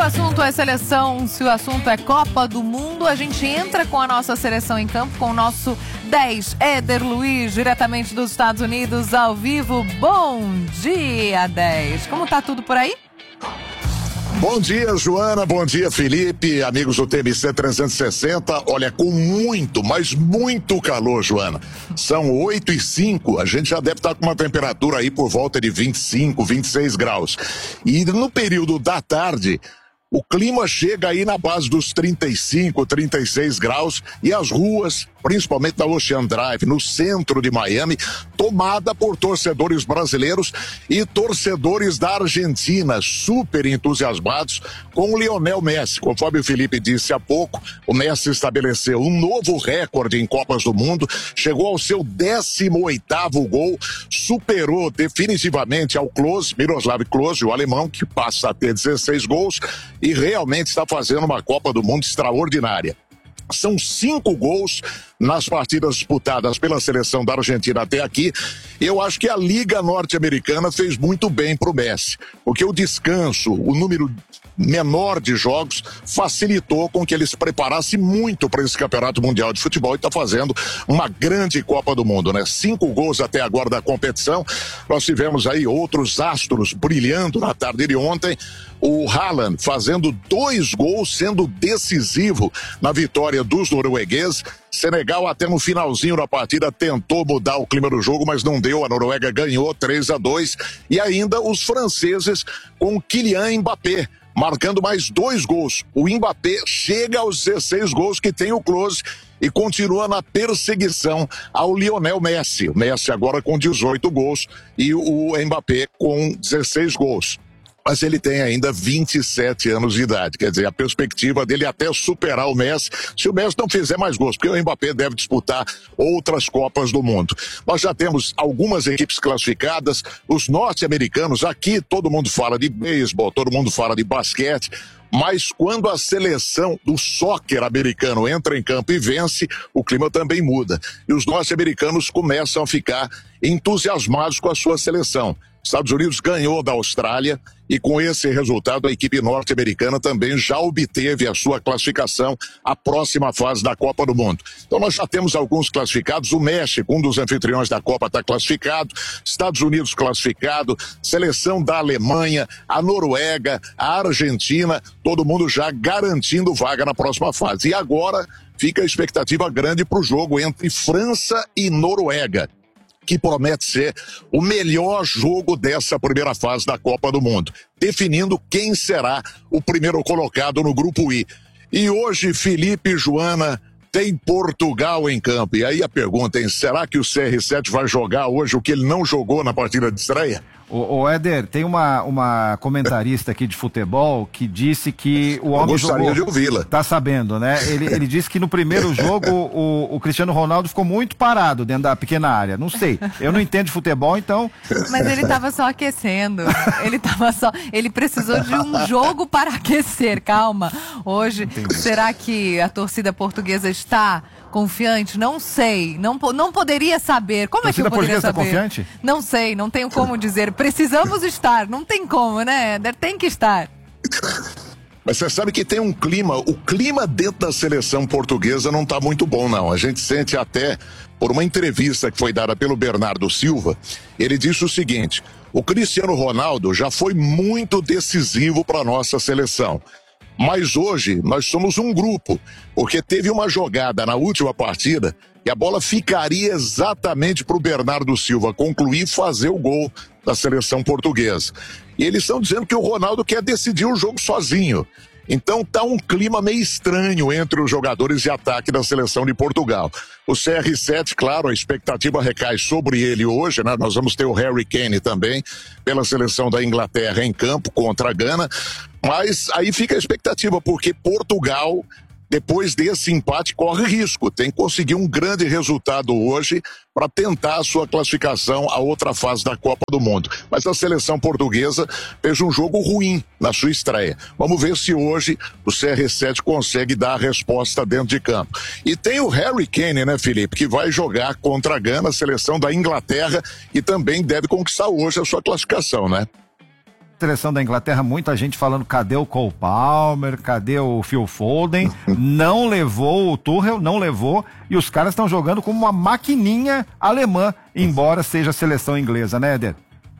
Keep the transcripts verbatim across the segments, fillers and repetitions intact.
assunto é seleção, se o assunto é Copa do Mundo, a gente entra com a nossa seleção em campo, com o nosso dez, Éder Luiz, diretamente dos Estados Unidos, ao vivo. Bom dia, dez. Como tá tudo por aí? Bom dia, Joana, bom dia, Felipe, amigos do T M C trezentos e sessenta. Olha, com muito, mas muito calor, Joana. São oito e cinco, a gente já deve estar com uma temperatura aí por volta de vinte e cinco, vinte e seis graus. E no período da tarde, o clima chega aí na base dos trinta e cinco, trinta e seis graus e as ruas, principalmente na Ocean Drive, no centro de Miami, tomada por torcedores brasileiros e torcedores da Argentina, super entusiasmados com o Lionel Messi. Conforme o Felipe disse há pouco, o Messi estabeleceu um novo recorde em Copas do Mundo, chegou ao seu décimo oitavo gol, superou definitivamente ao Klose, Miroslav Klose, o alemão, que passa a ter dezesseis gols e realmente está fazendo uma Copa do Mundo extraordinária. São cinco gols nas partidas disputadas pela seleção da Argentina até aqui. Eu acho que a Liga Norte-Americana fez muito bem para o Messi, porque o descanso, o número menor de jogos, facilitou com que ele se preparasse muito para esse Campeonato Mundial de Futebol e está fazendo uma grande Copa do Mundo, né? Cinco gols até agora da competição. Nós tivemos aí outros astros brilhando na tarde de ontem. O Haaland fazendo dois gols, sendo decisivo na vitória dos noruegueses. Senegal até no finalzinho da partida tentou mudar o clima do jogo, mas não deu. A Noruega ganhou três a dois. E ainda os franceses com Kylian Mbappé marcando mais dois gols. O Mbappé chega aos dezesseis gols que tem o Klose e continua na perseguição ao Lionel Messi. O Messi agora com dezoito gols e o Mbappé com dezesseis gols. Mas ele tem ainda vinte e sete anos de idade, quer dizer, a perspectiva dele é até superar o Messi, se o Messi não fizer mais gols, porque o Mbappé deve disputar outras Copas do Mundo. Nós já temos algumas equipes classificadas, os norte-americanos, aqui todo mundo fala de beisebol, todo mundo fala de basquete, mas quando a seleção do soccer americano entra em campo e vence, o clima também muda. E os norte-americanos começam a ficar entusiasmados com a sua seleção. Estados Unidos ganhou da Austrália e com esse resultado a equipe norte-americana também já obteve a sua classificação à próxima fase da Copa do Mundo. Então nós já temos alguns classificados, o México, um dos anfitriões da Copa, está classificado, Estados Unidos classificado, seleção da Alemanha, a Noruega, a Argentina, todo mundo já garantindo vaga na próxima fase. E agora fica a expectativa grande para o jogo entre França e Noruega, que promete ser o melhor jogo dessa primeira fase da Copa do Mundo, definindo quem será o primeiro colocado no Grupo I. E hoje, Felipe e Joana, tem Portugal em campo. E aí a pergunta, hein, será que o C R sete vai jogar hoje o que ele não jogou na partida de estreia? Ô, ô Éder, tem uma, uma comentarista aqui de futebol que disse que o homem Eu gostaria jogou... de ouvi-la. Tá sabendo, né? Ele, ele disse que no primeiro jogo o, o Cristiano Ronaldo ficou muito parado dentro da pequena área. Não sei, eu não entendo de futebol, então... Mas ele tava só aquecendo. Ele tava só... Ele precisou de um jogo para aquecer, calma. Hoje, Entendi. Será que a torcida portuguesa está confiante? Não sei, não, não poderia saber. Como é que eu poderia saber? Está confiante? Não sei, não tenho como dizer. Precisamos estar, não tem como, né, Éder? Tem que estar. Mas você sabe que tem um clima, o clima dentro da seleção portuguesa não está muito bom, não. A gente sente até, por uma entrevista que foi dada pelo Bernardo Silva, ele disse o seguinte: o Cristiano Ronaldo já foi muito decisivo para a nossa seleção. Mas hoje nós somos um grupo, porque teve uma jogada na última partida e a bola ficaria exatamente para o Bernardo Silva concluir e fazer o gol da seleção portuguesa. E eles estão dizendo que o Ronaldo quer decidir o jogo sozinho. Então tá um clima meio estranho entre os jogadores de ataque da seleção de Portugal. O C R sete, claro, a expectativa recai sobre ele hoje, né? Nós vamos ter o Harry Kane também, pela seleção da Inglaterra em campo contra a Gana. Mas aí fica a expectativa, porque Portugal, depois desse empate, corre risco. Tem que conseguir um grande resultado hoje para tentar a sua classificação à outra fase da Copa do Mundo. Mas a seleção portuguesa fez um jogo ruim na sua estreia. Vamos ver se hoje o C R sete consegue dar a resposta dentro de campo. E tem o Harry Kane, né, Felipe, que vai jogar contra a Gana, a seleção da Inglaterra, e também deve conquistar hoje a sua classificação, né? seleção da Inglaterra, muita gente falando cadê o Cole Palmer, cadê o Phil Foden, não levou o Tuchel, não levou, e os caras estão jogando como uma maquininha alemã, embora seja a seleção inglesa, né, Éder?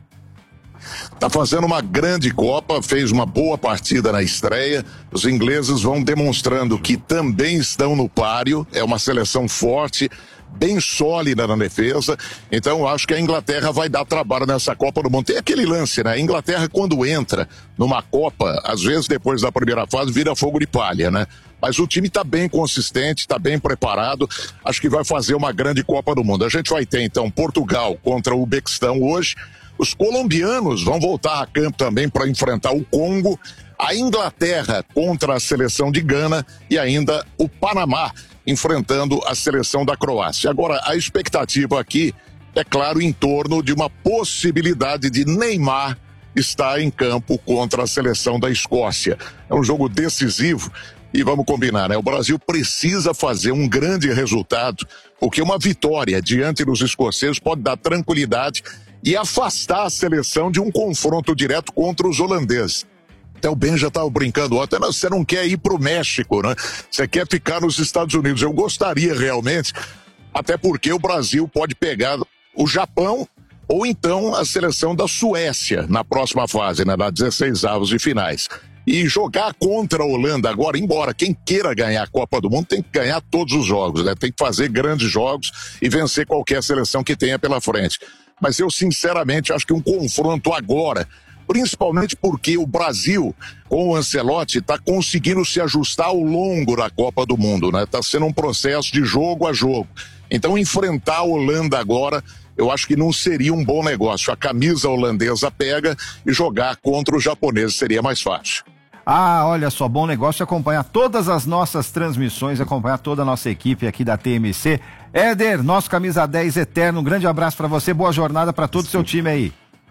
Tá fazendo uma grande Copa, fez uma boa partida na estreia, os ingleses vão demonstrando que também estão no páreo, é uma seleção forte, bem sólida na defesa, então eu acho que a Inglaterra vai dar trabalho nessa Copa do Mundo. Tem aquele lance, né? A Inglaterra, quando entra numa Copa, às vezes depois da primeira fase vira fogo de palha, né? Mas o time está bem consistente, está bem preparado, acho que vai fazer uma grande Copa do Mundo. A gente vai ter então Portugal contra o Uzbequistão hoje, os colombianos vão voltar a campo também para enfrentar o Congo, a Inglaterra contra a seleção de Gana e ainda o Panamá enfrentando a seleção da Croácia. Agora, a expectativa aqui é claro em torno de uma possibilidade de Neymar estar em campo contra a seleção da Escócia. É um jogo decisivo e vamos combinar, né? O Brasil precisa fazer um grande resultado, porque uma vitória diante dos escoceses pode dar tranquilidade e afastar a seleção de um confronto direto contra os holandeses. Até o Ben já estava brincando ontem, você não quer ir para o México, né? Você quer ficar nos Estados Unidos. Eu gostaria realmente, até porque o Brasil pode pegar o Japão ou então a seleção da Suécia na próxima fase, né? Na dezesseis avos de finais. E jogar contra a Holanda agora, embora quem queira ganhar a Copa do Mundo tem que ganhar todos os jogos, né? Tem que fazer grandes jogos e vencer qualquer seleção que tenha pela frente. Mas eu sinceramente acho que um confronto agora, principalmente porque o Brasil, com o Ancelotti, está conseguindo se ajustar ao longo da Copa do Mundo, né? Está sendo um processo de jogo a jogo. Então, enfrentar a Holanda agora, eu acho que não seria um bom negócio. A camisa holandesa pega e jogar contra os japoneses seria mais fácil. Ah, olha só, bom negócio acompanhar todas as nossas transmissões, acompanhar toda a nossa equipe aqui da T M C. Éder, nosso camisa dez eterno, um grande abraço para você, boa jornada para todo o seu time aí.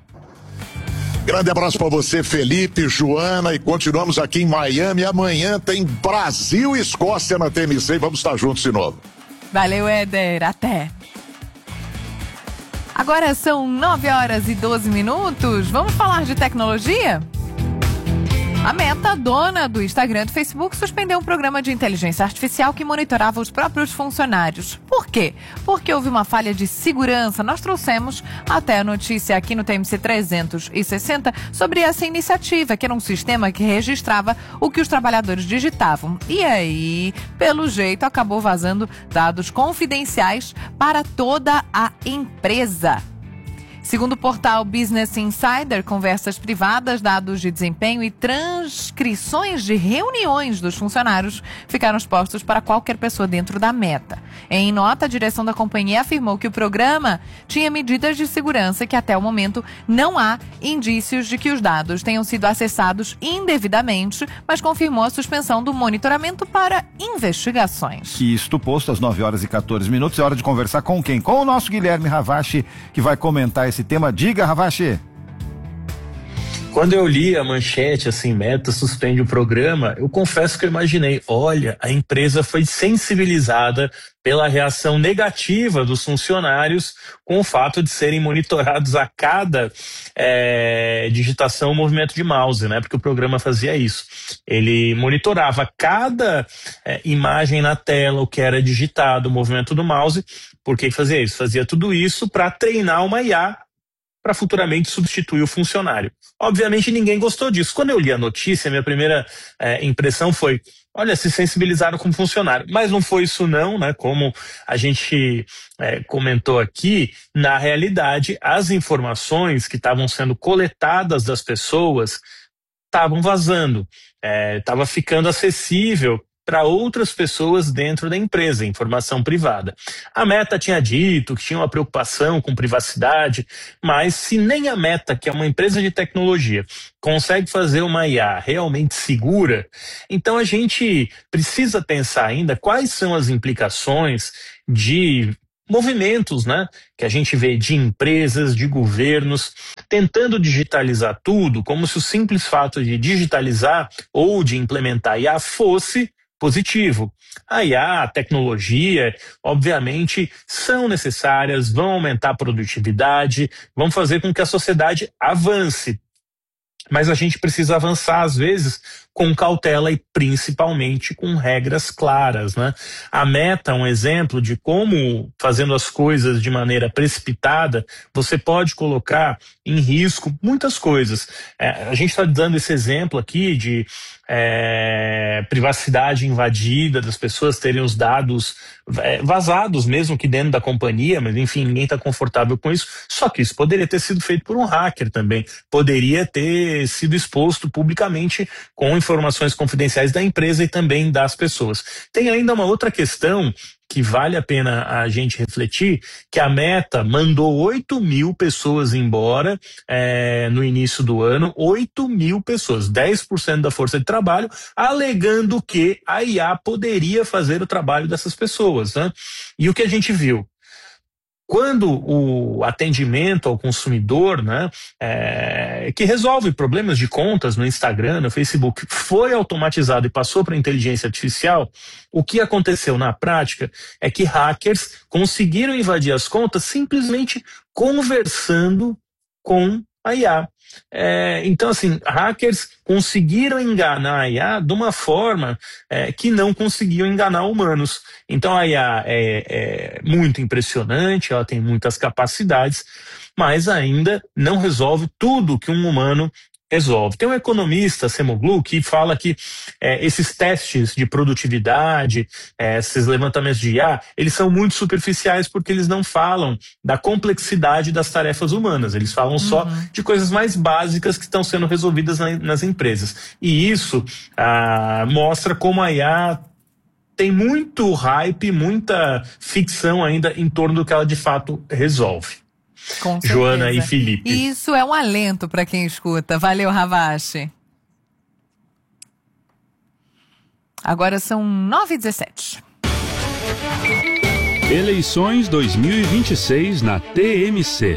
Grande abraço para você, Felipe, Joana, e continuamos aqui em Miami. Amanhã tem Brasil e Escócia na T M C e vamos estar juntos de novo. Valeu, Éder, até. Agora são nove horas e doze minutos, vamos falar de tecnologia? A Meta, dona do Instagram e do Facebook, suspendeu um programa de inteligência artificial que monitorava os próprios funcionários. Por quê? Porque houve uma falha de segurança. Nós trouxemos até a notícia aqui no T M C trezentos e sessenta sobre essa iniciativa, que era um sistema que registrava o que os trabalhadores digitavam. E aí, pelo jeito, acabou vazando dados confidenciais para toda a empresa. Segundo o portal Business Insider, conversas privadas, dados de desempenho e transcrições de reuniões dos funcionários ficaram expostos para qualquer pessoa dentro da Meta. Em nota, a direção da companhia afirmou que o programa tinha medidas de segurança e que até o momento não há indícios de que os dados tenham sido acessados indevidamente, mas confirmou a suspensão do monitoramento para investigações. Isto posto às nove horas e quatorze minutos, é hora de conversar com quem? Com o nosso Guilherme Ravache, que vai comentar esse tema. Diga, Ravache. Quando eu li a manchete, assim, Meta suspende o programa, eu confesso que eu imaginei, olha, a empresa foi sensibilizada pela reação negativa dos funcionários com o fato de serem monitorados a cada é, digitação ou movimento de mouse, né? Porque o programa fazia isso. Ele monitorava cada é, imagem na tela, o que era digitado, o movimento do mouse. Por que fazia isso? Fazia tudo isso para treinar uma I A para futuramente substituir o funcionário. Obviamente ninguém gostou disso. Quando eu li a notícia, minha primeira é, impressão foi, olha, se sensibilizaram com o funcionário. Mas não foi isso não, né? Como a gente é, comentou aqui, na realidade, as informações que estavam sendo coletadas das pessoas estavam vazando, estava é, ficando acessível para outras pessoas dentro da empresa, informação privada. A Meta tinha dito que tinha uma preocupação com privacidade, mas se nem a Meta, que é uma empresa de tecnologia, consegue fazer uma I A realmente segura, então a gente precisa pensar ainda quais são as implicações de movimentos, né, que a gente vê de empresas, de governos, tentando digitalizar tudo, como se o simples fato de digitalizar ou de implementar I A fosse positivo. A I A, a tecnologia, obviamente, são necessárias, vão aumentar a produtividade, vão fazer com que a sociedade avance. mas a gente precisa avançar, às vezes, com cautela e principalmente com regras claras, né? A Meta é um exemplo de como, fazendo as coisas de maneira precipitada, você pode colocar em risco muitas coisas. É, a gente está dando esse exemplo aqui de é, privacidade invadida, das pessoas terem os dados é, vazados, mesmo que dentro da companhia, mas enfim, ninguém está confortável com isso. Só que isso poderia ter sido feito por um hacker também, poderia ter sido exposto publicamente com informações confidenciais da empresa e também das pessoas. Tem ainda uma outra questão que vale a pena a gente refletir, que a Meta mandou oito mil pessoas embora é, no início do ano, oito mil pessoas, dez por cento da força de trabalho, alegando que a I A poderia fazer o trabalho dessas pessoas, né? E o que a gente viu? Quando o atendimento ao consumidor, né, é, que resolve problemas de contas no Instagram, no Facebook, foi automatizado e passou para a inteligência artificial, o que aconteceu na prática é que hackers conseguiram invadir as contas simplesmente conversando com a I A. É, então, assim, hackers conseguiram enganar a I A de uma forma é, que não conseguiam enganar humanos. Então, a I A é, é muito impressionante, ela tem muitas capacidades, mas ainda não resolve tudo que um humano resolve. Tem um economista, Semoglu, que fala que é, esses testes de produtividade, é, esses levantamentos de I A, eles são muito superficiais porque eles não falam da complexidade das tarefas humanas, eles falam só uhum. de coisas mais básicas que estão sendo resolvidas na, nas empresas. E isso ah, mostra como a I A tem muito hype, muita ficção ainda em torno do que ela de fato resolve. Com Joana e Felipe. E isso é um alento para quem escuta. Valeu, Ravache. Agora são nove e dezessete. Eleições dois mil e vinte e seis na T M C.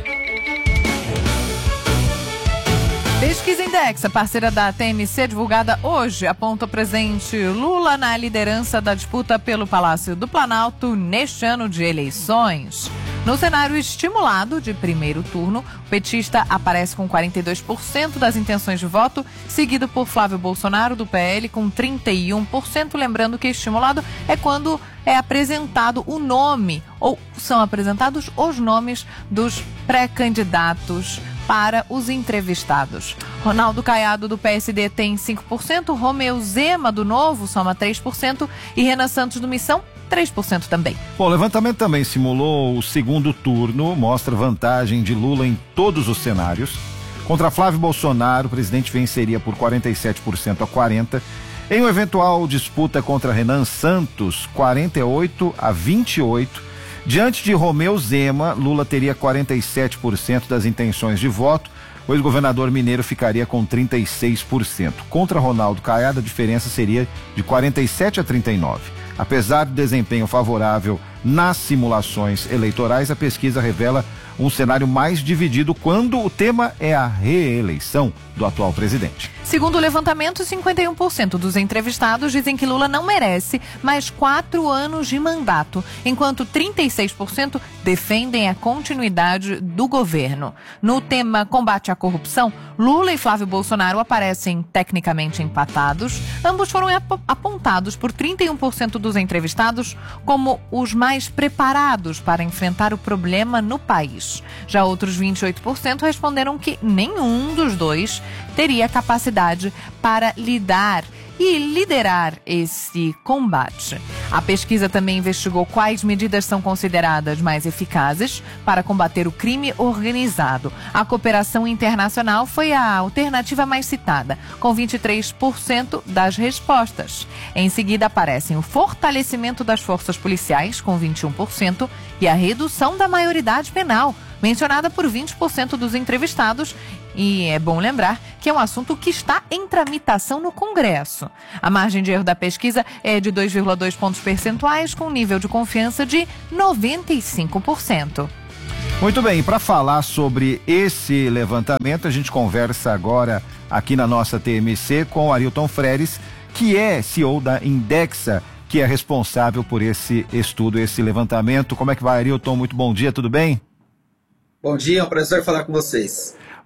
Pesquisa Indexa, parceira da T M C, divulgada hoje, aponta o presidente Lula na liderança da disputa pelo Palácio do Planalto neste ano de eleições. No cenário estimulado de primeiro turno, o petista aparece com quarenta e dois por cento das intenções de voto, seguido por Flávio Bolsonaro, do P L, com trinta e um por cento. Lembrando que estimulado é quando é apresentado o nome, ou são apresentados os nomes dos pré-candidatos para os entrevistados. Ronaldo Caiado, do P S D, tem cinco por cento, Romeu Zema, do Novo, soma três por cento e Renan Santos, do Missão, três por cento também. Bom, o levantamento também simulou o segundo turno, mostra vantagem de Lula em todos os cenários. Contra Flávio Bolsonaro, o presidente venceria por quarenta e sete por cento a quarenta por cento. Em uma eventual disputa contra Renan Santos, quarenta e oito a vinte e oito. Diante de Romeu Zema, Lula teria quarenta e sete por cento das intenções de voto, o ex-governador mineiro ficaria com trinta e seis por cento. Contra Ronaldo Caiado, a diferença seria de quarenta e sete a trinta e nove. Apesar do desempenho favorável nas simulações eleitorais, a pesquisa revela um cenário mais dividido quando o tema é a reeleição do atual presidente. Segundo o levantamento, cinquenta e um por cento dos entrevistados dizem que Lula não merece mais quatro anos de mandato, enquanto trinta e seis por cento defendem a continuidade do governo. No tema combate à corrupção, Lula e Flávio Bolsonaro aparecem tecnicamente empatados. Ambos foram ap- apontados por trinta e um por cento dos entrevistados como os mais preparados para enfrentar o problema no país. Já outros vinte e oito por cento responderam que nenhum dos dois teria capacidade para lidar e liderar esse combate. A pesquisa também investigou quais medidas são consideradas mais eficazes para combater o crime organizado. A cooperação internacional foi a alternativa mais citada, com vinte e três por cento das respostas. Em seguida aparecem o fortalecimento das forças policiais, com vinte e um por cento, e a redução da maioridade penal, mencionada por vinte por cento dos entrevistados. E é bom lembrar que é um assunto que está em tramitação no Congresso. A margem de erro da pesquisa é de dois vírgula dois pontos percentuais, com nível de confiança de noventa e cinco por cento. Muito bem, para falar sobre esse levantamento, a gente conversa agora aqui na nossa T M C com o Arilton Freires, que é C E O da Indexa, que é responsável por esse estudo, esse levantamento. Como é que vai, Arilton? Muito bom dia, tudo bem? Bom dia, é um prazer falar com vocês.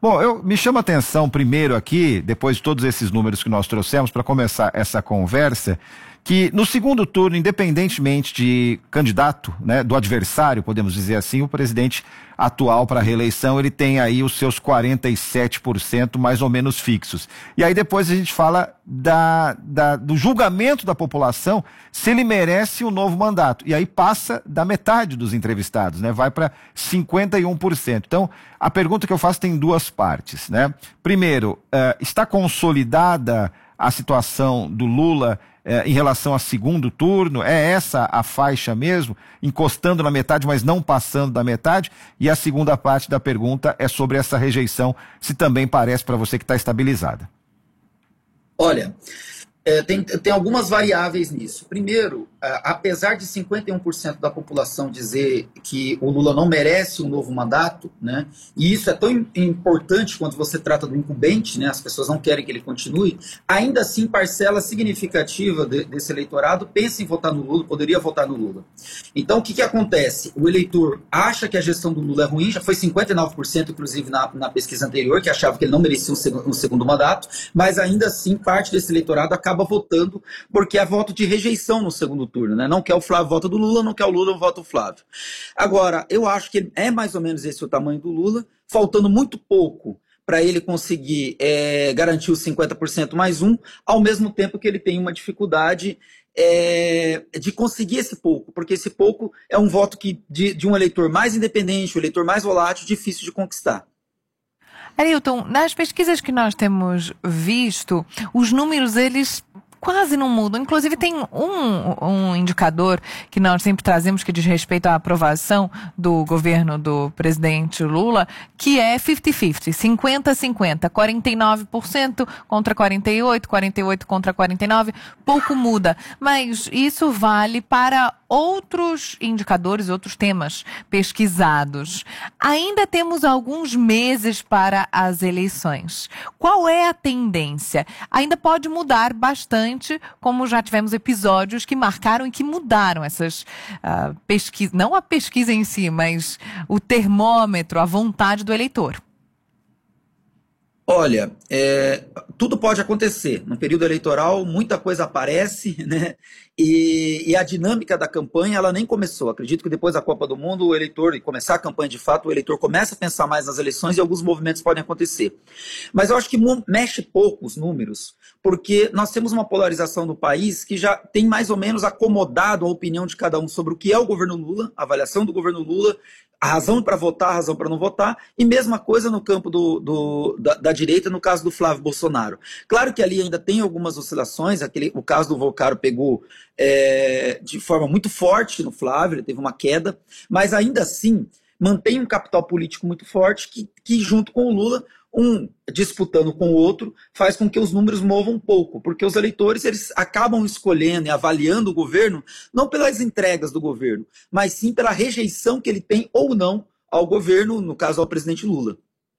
Bom, eu me chama a atenção primeiro aqui, depois de todos esses números que nós trouxemos para começar essa conversa, que no segundo turno, independentemente de candidato, né, do adversário, podemos dizer assim, o presidente atual para a reeleição, ele tem aí os seus quarenta e sete por cento mais ou menos fixos. E aí depois a gente fala da, da, do julgamento da população, se ele merece um novo mandato. E aí passa da metade dos entrevistados, né, vai para cinquenta e um por cento. Então, a pergunta que eu faço tem duas partes, né? Primeiro, uh, está consolidada a situação do Lula eh, em relação a segundo turno? É essa a faixa mesmo? Encostando na metade, mas não passando da metade? E a segunda parte da pergunta é sobre essa rejeição, se também parece para você que está estabilizada. Olha, é, tem, tem algumas variáveis nisso. Primeiro, apesar de cinquenta e um por cento da população dizer que o Lula não merece um novo mandato, né, e isso é tão importante quando você trata do incumbente, né, as pessoas não querem que ele continue, ainda assim parcela significativa de, desse eleitorado pensa em votar no Lula, poderia votar no Lula. Então o que, que acontece? O eleitor acha que a gestão do Lula é ruim, já foi cinquenta e nove por cento inclusive na, na pesquisa anterior, que achava que ele não merecia um, seg um segundo mandato, mas ainda assim parte desse eleitorado acaba votando porque é voto de rejeição no segundo turno, né? Não quer o Flávio vota do Lula, não quer o Lula vota o Flávio. Agora, eu acho que é mais ou menos esse o tamanho do Lula, faltando muito pouco para ele conseguir é, garantir os cinquenta por cento mais um, ao mesmo tempo que ele tem uma dificuldade é, de conseguir esse pouco, porque esse pouco é um voto que, de, de um eleitor mais independente, um eleitor mais volátil, difícil de conquistar. Arilton, nas pesquisas que nós temos visto, os números, eles quase não mudam. Inclusive tem um, um indicador que nós sempre trazemos que diz respeito à aprovação do governo do presidente Lula, que é cinquenta cinquenta, cinquenta cinquenta, quarenta e nove por cento contra quarenta e oito por cento, quarenta e oito por cento contra quarenta e nove por cento, pouco muda. Mas isso vale para outros indicadores, outros temas pesquisados. Ainda temos alguns meses para as eleições. Qual é a tendência? Ainda pode mudar bastante, como já tivemos episódios que marcaram e que mudaram essas uh, pesquisas, não a pesquisa em si, mas o termômetro, a vontade do eleitor. Olha, é, tudo pode acontecer. No período eleitoral, muita coisa aparece, né? E, e a dinâmica da campanha, ela nem começou. Acredito que depois da Copa do Mundo, o eleitor, e começar a campanha de fato, o eleitor começa a pensar mais nas eleições e alguns movimentos podem acontecer. Mas eu acho que mexe pouco os números, porque nós temos uma polarização do país que já tem mais ou menos acomodado a opinião de cada um sobre o que é o governo Lula, a avaliação do governo Lula, a razão para votar, a razão para não votar, e mesma coisa no campo do, do, da, da direita, no caso do Flávio Bolsonaro. Claro que ali ainda tem algumas oscilações, aquele, o caso do Volcaro pegou é, de forma muito forte no Flávio, ele teve uma queda, mas ainda assim mantém um capital político muito forte que, que junto com o Lula, um disputando com o outro, faz com que os números movam um pouco, porque os eleitores eles acabam escolhendo e avaliando o governo não pelas entregas do governo, mas sim pela rejeição que ele tem ou não ao governo, no caso ao presidente Lula.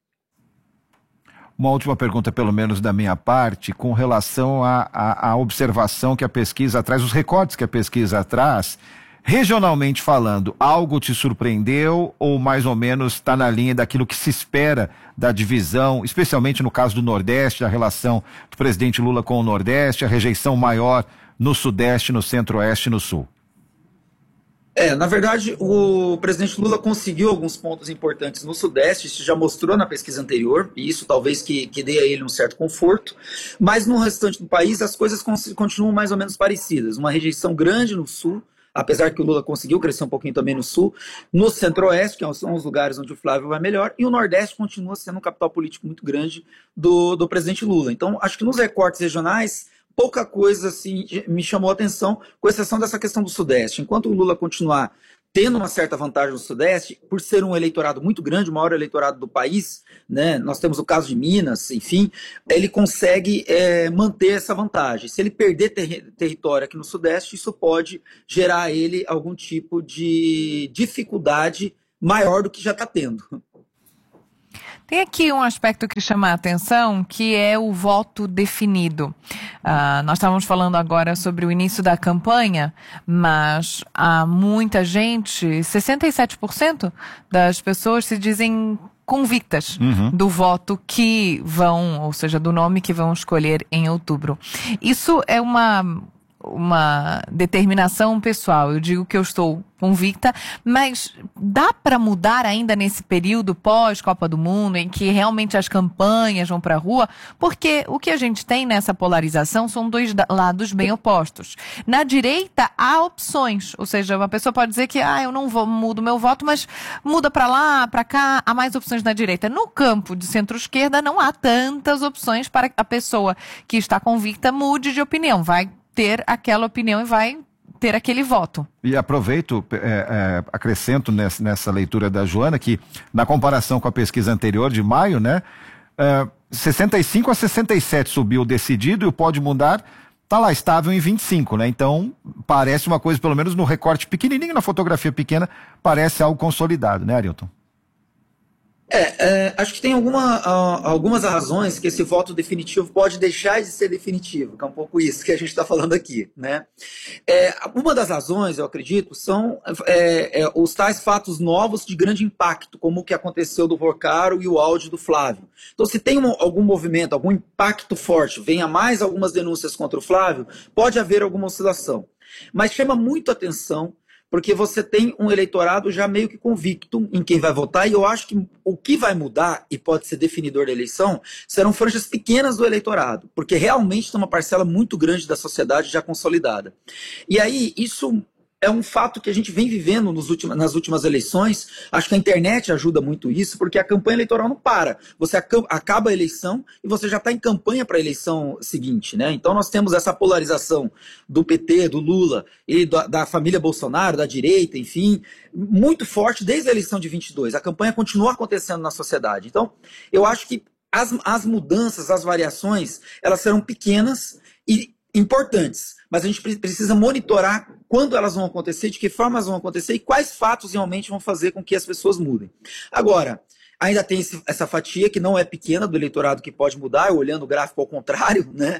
Uma última pergunta, pelo menos da minha parte, com relação à, à, à observação que a pesquisa traz, os recortes que a pesquisa traz. Regionalmente falando, algo te surpreendeu ou mais ou menos está na linha daquilo que se espera da divisão, especialmente no caso do Nordeste, a relação do presidente Lula com o Nordeste, a rejeição maior no Sudeste, no Centro-Oeste e no Sul? É, na verdade, o presidente Lula conseguiu alguns pontos importantes no Sudeste, isso já mostrou na pesquisa anterior, e isso talvez que, que dê a ele um certo conforto, mas no restante do país as coisas continuam mais ou menos parecidas, uma rejeição grande no Sul, apesar que o Lula conseguiu crescer um pouquinho também no Sul, no Centro-Oeste, que são os lugares onde o Flávio vai melhor, e o Nordeste continua sendo um capital político muito grande do, do presidente Lula. Então, acho que nos recortes regionais, pouca coisa assim, me chamou a atenção, com exceção dessa questão do Sudeste. Enquanto o Lula continuar tendo uma certa vantagem no Sudeste, por ser um eleitorado muito grande, o maior eleitorado do país, né, nós temos o caso de Minas, enfim, ele consegue é, manter essa vantagem. Se ele perder ter território aqui no Sudeste, isso pode gerar a ele algum tipo de dificuldade maior do que já está tendo. Tem aqui um aspecto que chama a atenção, que é o voto definido. Uh, nós estávamos falando agora sobre o início da campanha, mas há muita gente, sessenta e sete por cento das pessoas se dizem convictas Uhum. do voto que vão, ou seja, do nome que vão escolher em outubro. Isso é uma, uma determinação pessoal. Eu digo que eu estou convicta, mas dá para mudar ainda nesse período pós-Copa do Mundo, em que realmente as campanhas vão para a rua? Porque o que a gente tem nessa polarização são dois lados bem opostos. Na direita, há opções, ou seja, uma pessoa pode dizer que ah, eu não vou, mudo meu voto, mas muda para lá, para cá, há mais opções na direita. No campo de centro-esquerda, não há tantas opções para que a pessoa que está convicta mude de opinião, vai ter aquela opinião e vai ter aquele voto. E aproveito, é, é, acrescento nessa, nessa leitura da Joana, que na comparação com a pesquisa anterior de maio, né, é, sessenta e cinco a sessenta e sete subiu decidido e o pode mudar tá lá estável em vinte e cinco, né? Então parece uma coisa, pelo menos no recorte pequenininho, na fotografia pequena, parece algo consolidado, né, Arilton? É, é, acho que tem alguma, uh, algumas razões que esse voto definitivo pode deixar de ser definitivo, que é um pouco isso que a gente está falando aqui, né? É, uma das razões, eu acredito, são é, é, os tais fatos novos de grande impacto, como o que aconteceu do Vorcaro e o áudio do Flávio. Então, se tem um, algum movimento, algum impacto forte, venha mais algumas denúncias contra o Flávio, pode haver alguma oscilação. Mas chama muito atenção, porque você tem um eleitorado já meio que convicto em quem vai votar, e eu acho que o que vai mudar, e pode ser definidor da eleição, serão franjas pequenas do eleitorado, porque realmente tem uma parcela muito grande da sociedade já consolidada. E aí, isso é um fato que a gente vem vivendo nos últimos, nas últimas eleições. Acho que a internet ajuda muito isso, porque a campanha eleitoral não para. Você acaba a eleição e você já está em campanha para a eleição seguinte, né? Então nós temos essa polarização do P T, do Lula e da, da família Bolsonaro, da direita, enfim, muito forte desde a eleição de vinte e dois. A campanha continua acontecendo na sociedade. Então, eu acho que as, as mudanças, as variações, elas serão pequenas e importantes, mas a gente precisa monitorar quando elas vão acontecer, de que forma elas vão acontecer e quais fatos realmente vão fazer com que as pessoas mudem. Agora, ainda tem esse, essa fatia que não é pequena do eleitorado que pode mudar, olhando o gráfico ao contrário, né?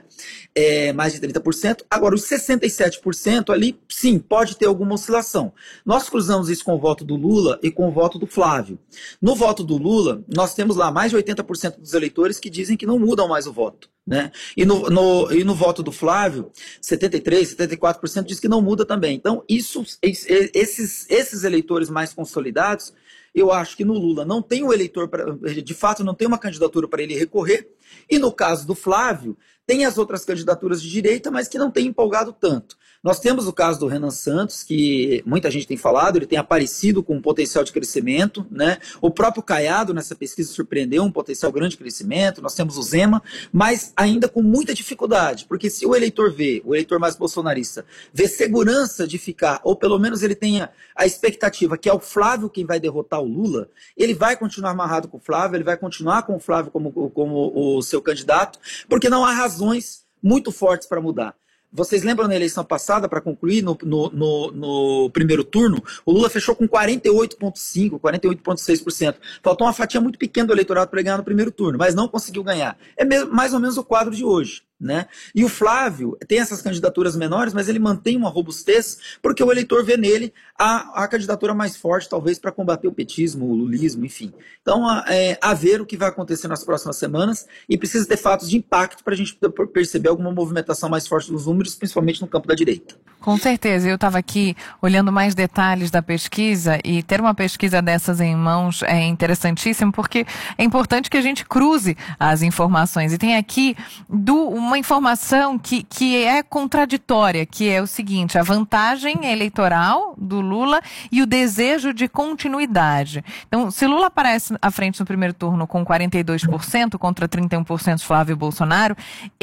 É mais de trinta por cento. Agora, os sessenta e sete por cento ali, sim, pode ter alguma oscilação. Nós cruzamos isso com o voto do Lula e com o voto do Flávio. No voto do Lula, nós temos lá mais de oitenta por cento dos eleitores que dizem que não mudam mais o voto, né? E no, no, e no voto do Flávio, setenta e três por cento, setenta e quatro por cento diz que não muda também. Então, isso, esses, esses eleitores mais consolidados, eu acho que no Lula não tem um eleitor, pra, de fato não tem uma candidatura para ele recorrer, e no caso do Flávio, tem as outras candidaturas de direita, mas que não tem empolgado tanto. Nós temos o caso do Renan Santos, que muita gente tem falado, ele tem aparecido com um potencial de crescimento, né? O próprio Caiado nessa pesquisa surpreendeu um potencial grande de crescimento. Nós temos o Zema, mas ainda com muita dificuldade, porque se o eleitor vê, o eleitor mais bolsonarista, vê segurança de ficar, ou pelo menos ele tenha a expectativa que é o Flávio quem vai derrotar o Lula, ele vai continuar amarrado com o Flávio, ele vai continuar com o Flávio como, como o seu candidato, porque não há razões muito fortes para mudar. Vocês lembram na eleição passada, para concluir, no, no, no, no primeiro turno, o Lula fechou com quarenta e oito vírgula cinco por cento, quarenta e oito vírgula seis por cento. Faltou uma fatia muito pequena do eleitorado para ganhar no primeiro turno, mas não conseguiu ganhar. É mesmo, mais ou menos o quadro de hoje, né? E o Flávio tem essas candidaturas menores, mas ele mantém uma robustez, porque o eleitor vê nele a, a candidatura mais forte, talvez, para combater o petismo, o lulismo, enfim. Então, a, é, a ver o que vai acontecer nas próximas semanas, e precisa ter fatos de impacto para a gente perceber alguma movimentação mais forte dos números, principalmente no campo da direita. Com certeza, eu estava aqui olhando mais detalhes da pesquisa, e ter uma pesquisa dessas em mãos é interessantíssimo, porque é importante que a gente cruze as informações. E tem aqui do, uma informação que, que é contraditória, que é o seguinte: a vantagem eleitoral do Lula e o desejo de continuidade. Então, se Lula aparece à frente no primeiro turno com quarenta e dois por cento contra trinta e um por cento Flávio Bolsonaro,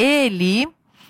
ele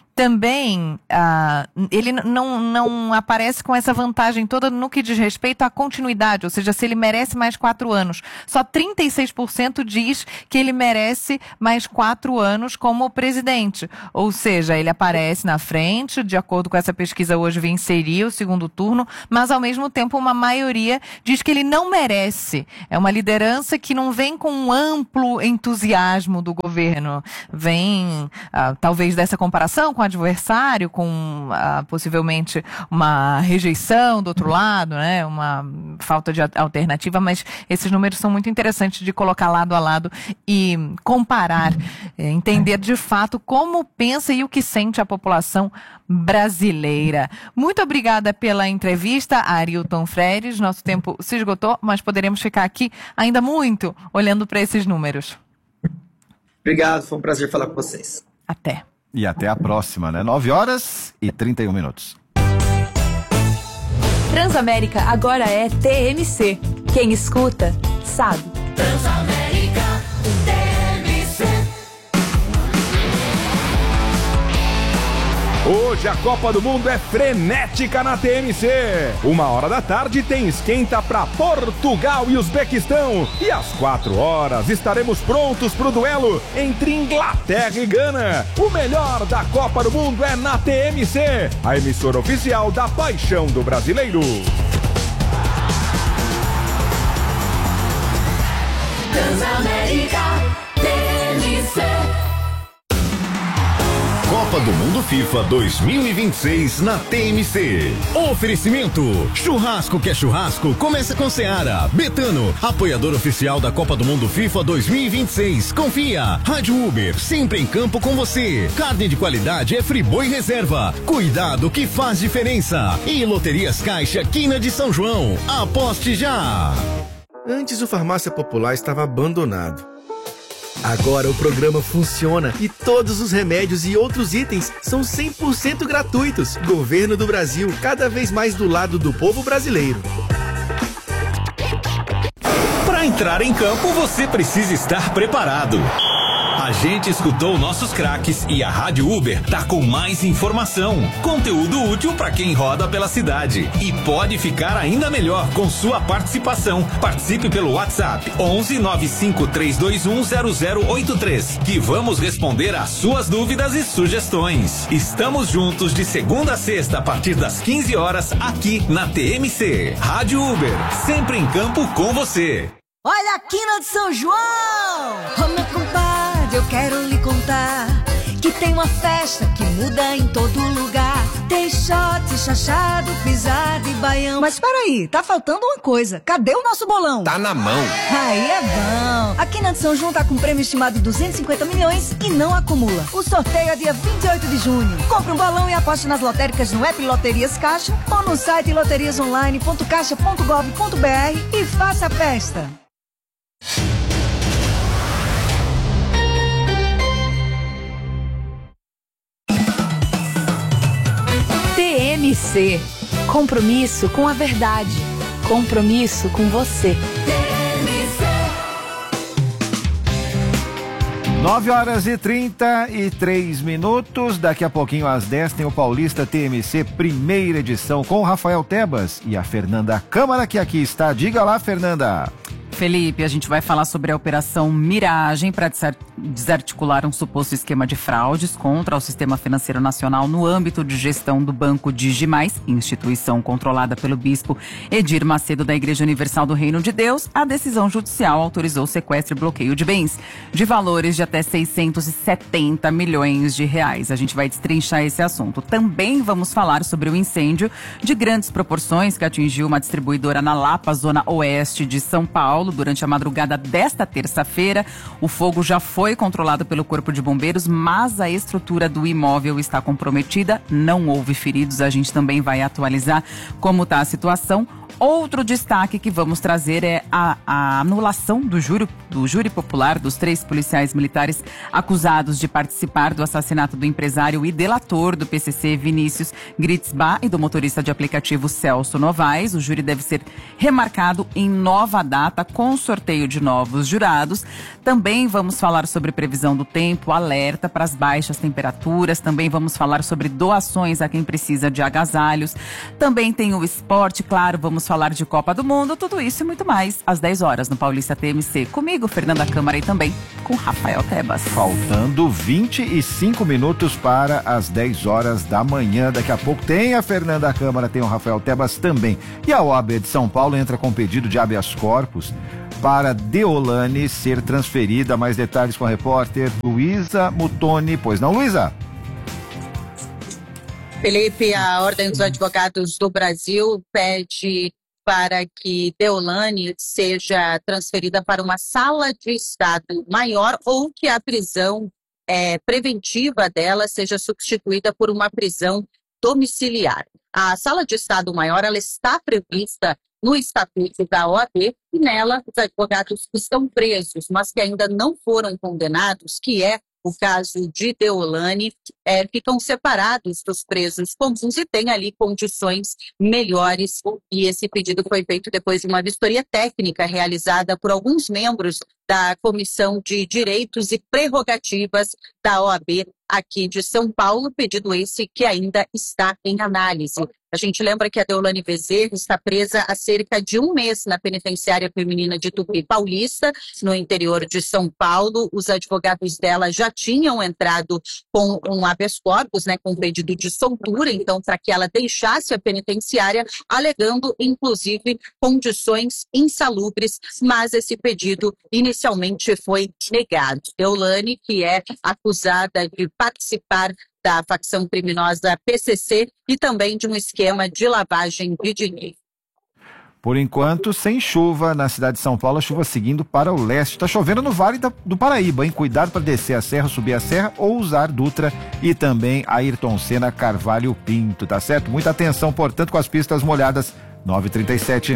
também, uh, ele não, não aparece com essa vantagem toda no que diz respeito à continuidade, ou seja, se ele merece mais quatro anos. Só trinta e seis por cento diz que ele merece mais quatro anos como presidente. Ou seja, ele aparece na frente, de acordo com essa pesquisa hoje, venceria o segundo turno, mas ao mesmo tempo uma maioria diz que ele não merece. É uma liderança que não vem com um amplo entusiasmo do governo. Vem, uh, talvez, dessa comparação com a adversário, com ah, possivelmente uma rejeição do outro lado, né? Uma falta de alternativa, mas esses números são muito interessantes de colocar lado a lado e comparar, é, entender de fato como pensa e o que sente a população brasileira. Muito obrigada pela entrevista, Arilton Freires. Nosso tempo se esgotou, mas poderemos ficar aqui ainda muito olhando para esses números. Obrigado, foi um prazer falar com vocês. Até. E até a próxima, né? nove horas e trinta e um minutos. Transamérica agora é T M C. Quem escuta, sabe. Transamérica, T M C. Hoje a Copa do Mundo é frenética na T M C. Uma hora da tarde tem esquenta para Portugal e Uzbequistão. E às quatro horas estaremos prontos para o duelo entre Inglaterra e Gana. O melhor da Copa do Mundo é na T M C, a emissora oficial da paixão do brasileiro. Transamérica, T M C. Copa do Mundo FIFA dois mil e vinte e seis na T M C. Oferecimento: churrasco que é churrasco, começa com Seara. Betano, apoiador oficial da Copa do Mundo FIFA dois mil e vinte e seis. Confia. Rádio Uber, sempre em campo com você. Carne de qualidade é Friboi Reserva. Cuidado que faz diferença. E Loterias Caixa, Quina de São João. Aposte já. Antes o Farmácia Popular estava abandonado. Agora o programa funciona e todos os remédios e outros itens são cem por cento gratuitos. Governo do Brasil, cada vez mais do lado do povo brasileiro. Para entrar em campo, você precisa estar preparado. A gente escutou nossos craques e a Rádio Uber tá com mais informação, conteúdo útil para quem roda pela cidade e pode ficar ainda melhor com sua participação. Participe pelo WhatsApp onze nove cinco três dois um zero zero oito três, que vamos responder às suas dúvidas e sugestões. Estamos juntos de segunda a sexta a partir das quinze horas aqui na T M C. Rádio Uber, sempre em campo com você. Olha a Quina de São João! Ô meu compadre, eu quero lhe contar que tem uma festa que muda em todo lugar. Tem shot, chachado, pisado e baião. Mas peraí, tá faltando uma coisa. Cadê o nosso bolão? Tá na mão. Aí é bom. A Quina de São João tá com prêmio estimado de duzentos e cinquenta milhões e não acumula. O sorteio é dia vinte e oito de junho. Compre um bolão e aposte nas lotéricas no app Loterias Caixa ou no site loterias online ponto caixa ponto gov ponto br e faça a festa. T M C. Compromisso com a verdade. Compromisso com você. nove horas e trinta e três minutos. Daqui a pouquinho, às dez, tem o Paulista T M C, primeira edição, com o Rafael Tebas e a Fernanda Câmara, que aqui está. Diga lá, Fernanda. Felipe, a gente vai falar sobre a Operação Miragem para desarticular um suposto esquema de fraudes contra o Sistema Financeiro Nacional no âmbito de gestão do Banco Digimais, instituição controlada pelo bispo Edir Macedo da Igreja Universal do Reino de Deus. A decisão judicial autorizou o sequestro e bloqueio de bens de valores de até seiscentos e setenta milhões de reais. A gente vai destrinchar esse assunto. Também vamos falar sobre o incêndio de grandes proporções que atingiu uma distribuidora na Lapa, zona oeste de São Paulo, durante a madrugada desta terça-feira. O fogo já foi controlado pelo Corpo de Bombeiros, mas a estrutura do imóvel está comprometida. Não houve feridos. A gente também vai atualizar como está a situação. Outro destaque que vamos trazer é a, a anulação do júri, do júri popular dos três policiais militares acusados de participar do assassinato do empresário e delator do P C C Vinícius Gritzbach e do motorista de aplicativo Celso Novaes. O júri deve ser remarcado em nova data com sorteio de novos jurados. Também vamos falar sobre previsão do tempo, alerta para as baixas temperaturas. Também vamos falar sobre doações a quem precisa de agasalhos. Também tem o esporte, claro, vamos falar de Copa do Mundo, tudo isso e muito mais às dez horas no Paulista T M C. Comigo, Fernanda Câmara, e também com Rafael Tebas. Faltando vinte e cinco minutos para as dez horas da manhã. Daqui a pouco tem a Fernanda Câmara, tem o Rafael Tebas também. E a O A B de São Paulo entra com pedido de habeas corpus para Deolane ser transferida. Mais detalhes com a repórter Luísa Mutoni. Pois não, Luísa? Felipe, a Ordem dos Advogados do Brasil pede para que Deolane seja transferida para uma sala de estado maior ou que a prisão é, preventiva dela seja substituída por uma prisão domiciliar. A sala de estado maior ela está prevista no estatuto da O A B e nela os advogados que estão presos, mas que ainda não foram condenados, que é o caso de Deolane, é, ficam separados dos presos comuns e têm ali condições melhores. E esse pedido foi feito depois de uma vistoria técnica realizada por alguns membros da Comissão de Direitos e Prerrogativas da O A B aqui de São Paulo, pedido esse que ainda está em análise. A gente lembra que a Deolane Bezerra está presa há cerca de um mês na penitenciária feminina de Tupi Paulista, no interior de São Paulo. Os advogados dela já tinham entrado com um habeas corpus, né, com um pedido de soltura, então, para que ela deixasse a penitenciária, alegando, inclusive, condições insalubres, mas esse pedido inicialmente foi negado. Deolane, que é acusada de participar da facção criminosa P C C e também de um esquema de lavagem de dinheiro. Por enquanto, sem chuva na cidade de São Paulo, a chuva seguindo para o leste. Está chovendo no Vale da, do Paraíba, hein? Cuidado para descer a serra, subir a serra ou usar Dutra e também Ayrton Senna Carvalho Pinto, tá certo? Muita atenção, portanto, com as pistas molhadas. nove e trinta e sete.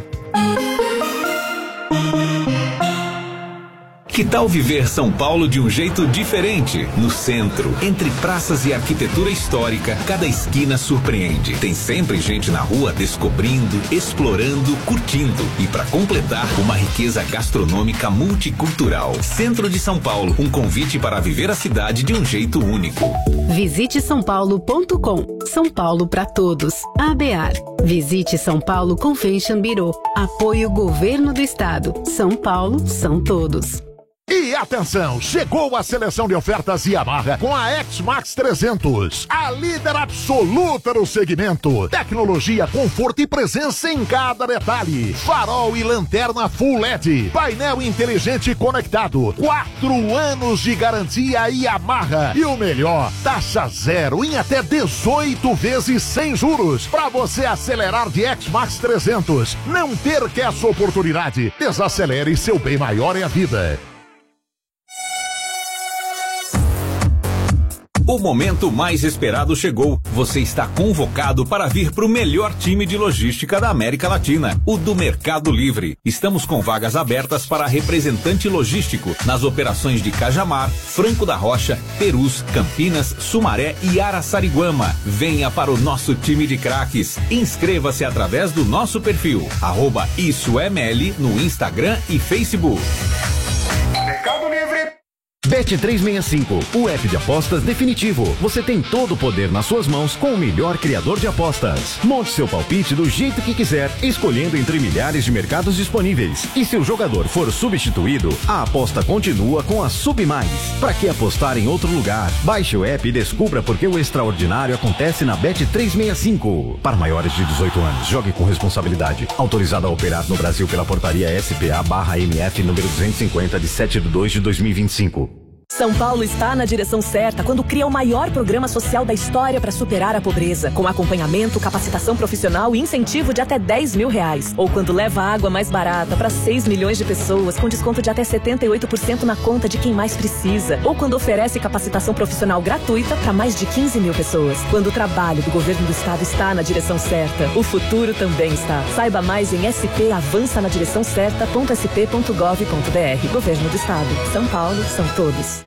Que tal viver São Paulo de um jeito diferente? No centro, entre praças e arquitetura histórica, cada esquina surpreende. Tem sempre gente na rua descobrindo, explorando, curtindo. E para completar, uma riqueza gastronômica multicultural. Centro de São Paulo, um convite para viver a cidade de um jeito único. Visite são paulo ponto com. São Paulo para todos. A B A R. Visite São Paulo Convention Bureau. Apoio Governo do Estado. São Paulo são todos. E atenção, chegou a seleção de ofertas Yamaha com a X-Max trezentos, a líder absoluta no segmento. Tecnologia, conforto e presença em cada detalhe. Farol e lanterna Full L E D, painel inteligente conectado, quatro anos de garantia Yamaha. E o melhor, taxa zero em até dezoito vezes sem juros. Para você acelerar de X-Max trezentos, não perca essa oportunidade. Desacelere, seu bem maior é a vida. O momento mais esperado chegou. Você está convocado para vir para o melhor time de logística da América Latina, o do Mercado Livre. Estamos com vagas abertas para representante logístico nas operações de Cajamar, Franco da Rocha, Perus, Campinas, Sumaré e Araçariguama. Venha para o nosso time de craques. Inscreva-se através do nosso perfil, arroba Isso é Meli, no Instagram e Facebook. Mercado Livre. Bet trezentos e sessenta e cinco, o app de apostas definitivo. Você tem todo o poder nas suas mãos com o melhor criador de apostas. Monte seu palpite do jeito que quiser, escolhendo entre milhares de mercados disponíveis. E se o jogador for substituído, a aposta continua com a Sub Mais. Para que apostar em outro lugar? Baixe o app e descubra por que o extraordinário acontece na Bet trezentos e sessenta e cinco. Para maiores de dezoito anos, jogue com responsabilidade. Autorizado a operar no Brasil pela portaria S P A barra M F número duzentos e cinquenta de sete de dois de dois mil e vinte e cinco. São Paulo está na direção certa quando cria o maior programa social da história para superar a pobreza, com acompanhamento, capacitação profissional e incentivo de até dez mil reais. Ou quando leva água mais barata para seis milhões de pessoas, com desconto de até setenta e oito por cento na conta de quem mais precisa. Ou quando oferece capacitação profissional gratuita para mais de quinze mil pessoas. Quando o trabalho do governo do estado está na direção certa, o futuro também está. Saiba mais em s p avança na direção certa ponto s p ponto gov ponto b r. Governo do Estado. São Paulo são todos.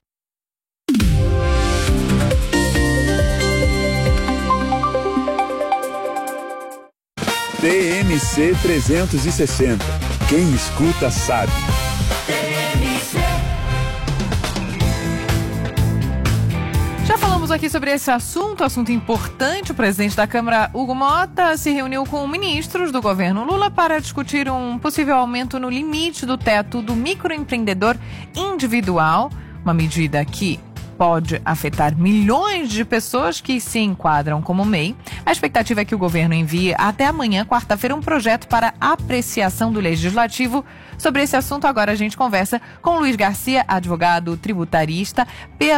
T M C trezentos e sessenta. Quem escuta sabe. Já falamos aqui sobre esse assunto, assunto importante. O presidente da Câmara, Hugo Mota, se reuniu com ministros do governo Lula para discutir um possível aumento no limite do teto do microempreendedor individual, uma medida que pode afetar milhões de pessoas que se enquadram como M E I. A expectativa é que o governo envie até amanhã, quarta-feira, um projeto para apreciação do Legislativo. Sobre esse assunto, agora a gente conversa com Luiz Garcia, advogado tributarista,